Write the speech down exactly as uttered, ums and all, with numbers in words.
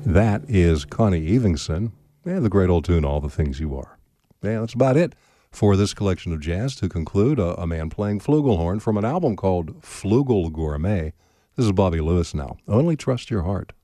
That is Connie Evenson, and the great old tune, All the Things You Are. Yeah, that's about it for this collection of jazz. To conclude, a, a man playing flugelhorn from an album called Flugel Gourmet. This is Bobby Lewis now. Only Trust Your Heart.